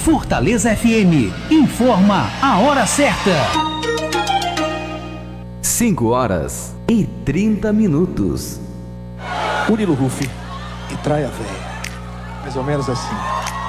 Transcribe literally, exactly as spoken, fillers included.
Fortaleza F M informa a hora certa. cinco horas e trinta minutos. Murilo Rufi e Traia Véia. Mais ou menos assim.